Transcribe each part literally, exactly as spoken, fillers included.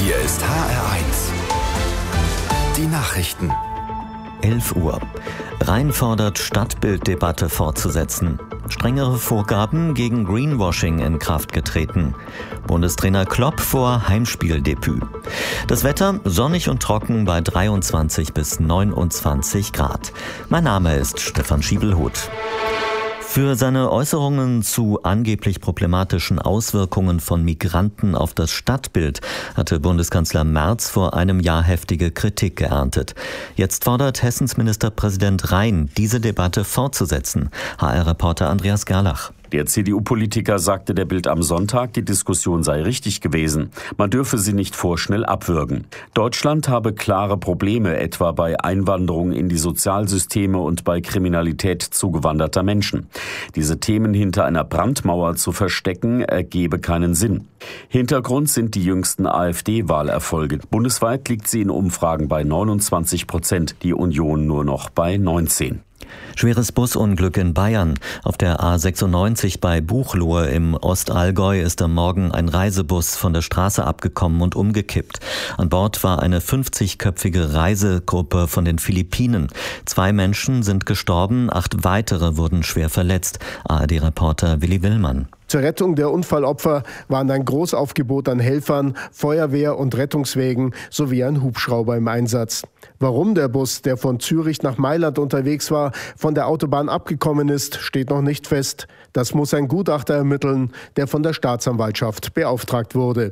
Hier ist H R eins. Die Nachrichten. elf Uhr. Rhein fordert, Stadtbilddebatte fortzusetzen. Strengere Vorgaben gegen Greenwashing in Kraft getreten. Bundestrainer Klopp vor Heimspieldebüt. Das Wetter sonnig und trocken bei dreiundzwanzig bis neunundzwanzig Grad. Mein Name ist Stefan Schiebelhuth. Für seine Äußerungen zu angeblich problematischen Auswirkungen von Migranten auf das Stadtbild hatte Bundeskanzler Merz vor einem Jahr heftige Kritik geerntet. Jetzt fordert Hessens Ministerpräsident Rhein, diese Debatte fortzusetzen. H R-Reporter Andreas Gerlach. Der C D U-Politiker sagte der Bild am Sonntag, die Diskussion sei richtig gewesen. Man dürfe sie nicht vorschnell abwürgen. Deutschland habe klare Probleme, etwa bei Einwanderung in die Sozialsysteme und bei Kriminalität zugewanderter Menschen. Diese Themen hinter einer Brandmauer zu verstecken, ergebe keinen Sinn. Hintergrund sind die jüngsten AfD-Wahlerfolge. Bundesweit liegt sie in Umfragen bei neunundzwanzig Prozent, die Union nur noch bei neunzehn. Schweres Busunglück in Bayern. Auf der A sechsundneunzig bei Buchloe im Ostallgäu ist am Morgen ein Reisebus von der Straße abgekommen und umgekippt. An Bord war eine fünfzigköpfige Reisegruppe von den Philippinen. Zwei Menschen sind gestorben, acht weitere wurden schwer verletzt. A R D-Reporter Willi Willmann. Zur Rettung der Unfallopfer waren ein Großaufgebot an Helfern, Feuerwehr und Rettungswägen sowie ein Hubschrauber im Einsatz. Warum der Bus, der von Zürich nach Mailand unterwegs war, von der Autobahn abgekommen ist, steht noch nicht fest. Das muss ein Gutachter ermitteln, der von der Staatsanwaltschaft beauftragt wurde.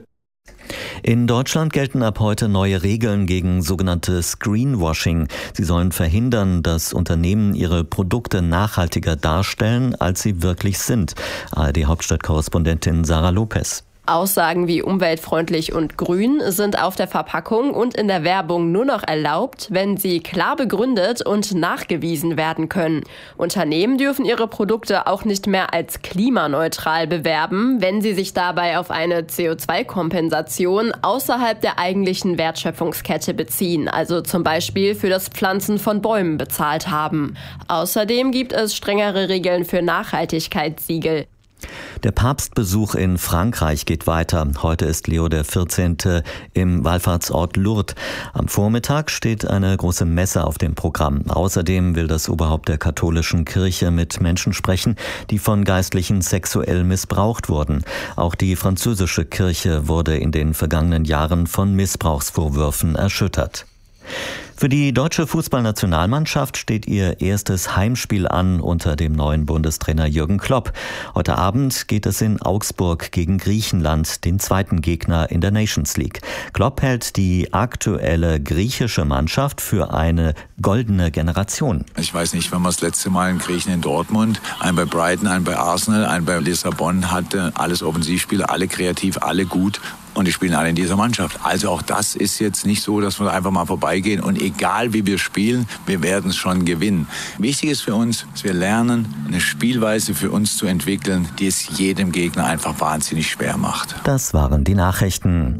In Deutschland gelten ab heute neue Regeln gegen sogenanntes Greenwashing. Sie sollen verhindern, dass Unternehmen ihre Produkte nachhaltiger darstellen, als sie wirklich sind. A R D-Hauptstadtkorrespondentin Sarah Lopez. Aussagen wie umweltfreundlich und grün sind auf der Verpackung und in der Werbung nur noch erlaubt, wenn sie klar begründet und nachgewiesen werden können. Unternehmen dürfen ihre Produkte auch nicht mehr als klimaneutral bewerben, wenn sie sich dabei auf eine C O zwei Kompensation außerhalb der eigentlichen Wertschöpfungskette beziehen, also zum Beispiel für das Pflanzen von Bäumen bezahlt haben. Außerdem gibt es strengere Regeln für Nachhaltigkeitssiegel. Der Papstbesuch in Frankreich geht weiter. Heute ist Leo der vierzehnte im Wallfahrtsort Lourdes. Am Vormittag steht eine große Messe auf dem Programm. Außerdem will das Oberhaupt der katholischen Kirche mit Menschen sprechen, die von Geistlichen sexuell missbraucht wurden. Auch die französische Kirche wurde in den vergangenen Jahren von Missbrauchsvorwürfen erschüttert. Für die deutsche Fußballnationalmannschaft steht ihr erstes Heimspiel an unter dem neuen Bundestrainer Jürgen Klopp. Heute Abend geht es in Augsburg gegen Griechenland, den zweiten Gegner in der Nations League. Klopp hält die aktuelle griechische Mannschaft für eine goldene Generation. Ich weiß nicht, wann wir das letzte Mal einen Griechen in Dortmund, einen bei Brighton, einen bei Arsenal, einen bei Lissabon hatte. Alles Offensivspieler, alle kreativ, alle gut. Und die spielen alle in dieser Mannschaft. Also auch das ist jetzt nicht so, dass wir einfach mal vorbeigehen. Und egal wie wir spielen, wir werden es schon gewinnen. Wichtig ist für uns, dass wir lernen, eine Spielweise für uns zu entwickeln, die es jedem Gegner einfach wahnsinnig schwer macht. Das waren die Nachrichten.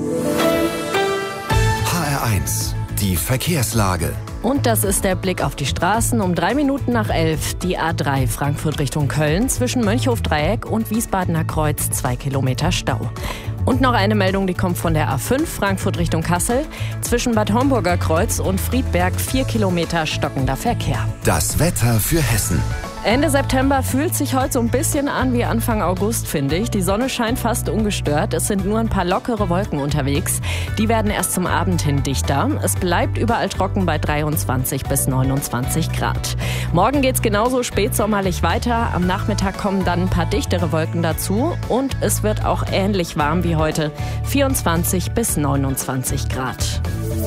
H R eins. Die Verkehrslage. Und das ist der Blick auf die Straßen um drei Minuten nach elf. Die A drei Frankfurt Richtung Köln zwischen Mönchhof-Dreieck und Wiesbadener Kreuz zwei Kilometer Stau. Und noch eine Meldung, die kommt von der A fünf Frankfurt Richtung Kassel. Zwischen Bad Homburger Kreuz und Friedberg vier Kilometer stockender Verkehr. Das Wetter für Hessen. Ende September fühlt sich heute so ein bisschen an wie Anfang August, finde ich. Die Sonne scheint fast ungestört. Es sind nur ein paar lockere Wolken unterwegs. Die werden erst zum Abend hin dichter. Es bleibt überall trocken bei dreiundzwanzig bis neunundzwanzig Grad. Morgen geht's genauso spätsommerlich weiter. Am Nachmittag kommen dann ein paar dichtere Wolken dazu. Und es wird auch ähnlich warm wie heute. vierundzwanzig bis neunundzwanzig Grad.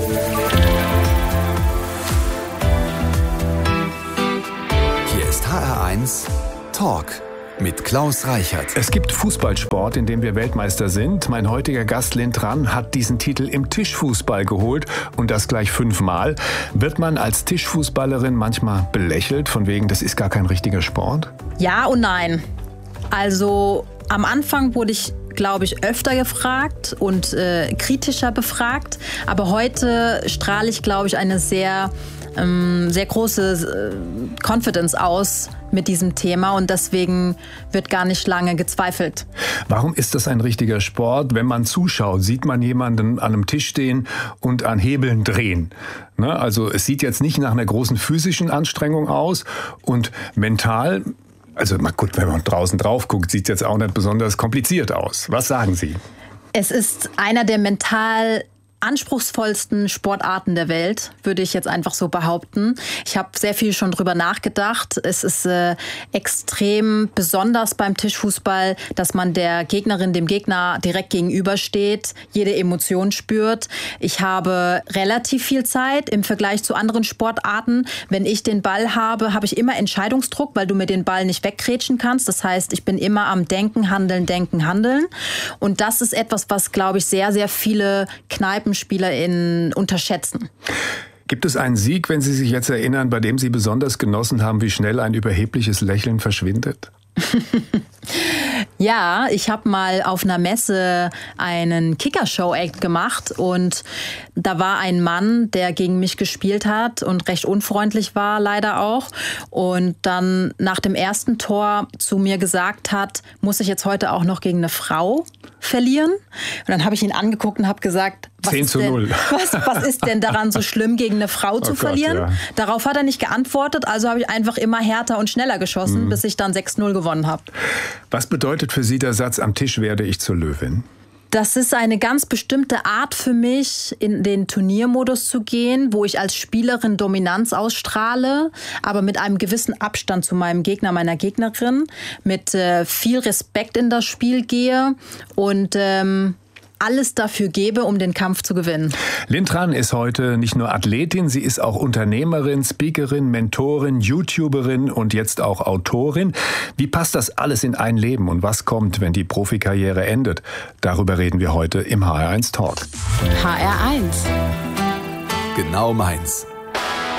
H R eins Talk mit Klaus Reichert. Es gibt Fußballsport, in dem wir Weltmeister sind. Mein heutiger Gast Lynn Tran hat diesen Titel im Tischfußball geholt und das gleich fünfmal. Wird man als Tischfußballerin manchmal belächelt, von wegen, das ist gar kein richtiger Sport? Ja und nein. Also am Anfang wurde ich, glaube ich, öfter gefragt und äh, kritischer befragt. Aber heute strahle ich, glaube ich, eine sehr ähm, sehr große äh, Confidence aus mit diesem Thema und deswegen wird gar nicht lange gezweifelt. Warum ist das ein richtiger Sport? Wenn man zuschaut, sieht man jemanden an einem Tisch stehen und an Hebeln drehen. Ne? Also es sieht jetzt nicht nach einer großen physischen Anstrengung aus und mental, also mal gut, wenn man draußen drauf guckt, sieht es jetzt auch nicht besonders kompliziert aus. Was sagen Sie? Es ist einer der mental anspruchsvollsten Sportarten der Welt, würde ich jetzt einfach so behaupten. Ich habe sehr viel schon drüber nachgedacht. Es ist äh, extrem besonders beim Tischfußball, dass man der Gegnerin, dem Gegner direkt gegenübersteht, jede Emotion spürt. Ich habe relativ viel Zeit im Vergleich zu anderen Sportarten. Wenn ich den Ball habe, habe ich immer Entscheidungsdruck, weil du mir den Ball nicht wegkrätschen kannst. Das heißt, ich bin immer am Denken, Handeln, Denken, Handeln. Und das ist etwas, was, glaube ich, sehr, sehr viele Kneipen SpielerInnen unterschätzen. Gibt es einen Sieg, wenn Sie sich jetzt erinnern, bei dem Sie besonders genossen haben, wie schnell ein überhebliches Lächeln verschwindet? Ja, ich habe mal auf einer Messe einen Kicker-Show-Act gemacht und da war ein Mann, der gegen mich gespielt hat und recht unfreundlich war, leider auch. Und dann nach dem ersten Tor zu mir gesagt hat, muss ich jetzt heute auch noch gegen eine Frau verlieren? Und dann habe ich ihn angeguckt und habe gesagt, was zehn ist, zu denn, null. was, was ist denn daran so schlimm, gegen eine Frau Oh zu Gott, verlieren? ja. Darauf hat er nicht geantwortet, also habe ich einfach immer härter und schneller geschossen, mhm. bis ich dann sechs null gewonnen habe. Was bedeutet für Sie der Satz, am Tisch werde ich zur Löwin? Das ist eine ganz bestimmte Art für mich, in den Turniermodus zu gehen, wo ich als Spielerin Dominanz ausstrahle, aber mit einem gewissen Abstand zu meinem Gegner, meiner Gegnerin, mit äh, viel Respekt in das Spiel gehe und ähm, alles dafür gebe, um den Kampf zu gewinnen. Lynn Tran ist heute nicht nur Athletin, sie ist auch Unternehmerin, Speakerin, Mentorin, YouTuberin und jetzt auch Autorin. Wie passt das alles in ein Leben und was kommt, wenn die Profikarriere endet? Darüber reden wir heute im H R eins Talk. H R eins. Genau meins.